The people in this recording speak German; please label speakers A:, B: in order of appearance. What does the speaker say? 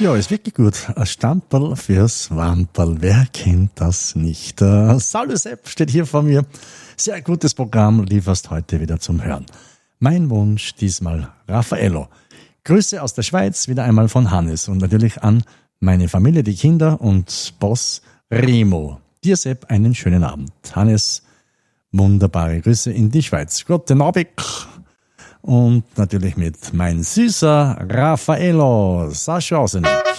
A: Ja, ist wirklich gut. Ein Stamperl fürs Wamperl. Wer kennt das nicht? Saul Sepp steht hier vor mir. Sehr gutes Programm lieferst heute wieder zum Hören. Mein Wunsch diesmal Raffaello. Grüße aus der Schweiz, wieder einmal von Hannes und natürlich an meine Familie, die Kinder und Boss Remo. Dir, Sepp, einen schönen Abend. Hannes, wunderbare Grüße in die Schweiz. Guten Abend. Und natürlich mit mein süßer Raffaello. Sascha Ausenig.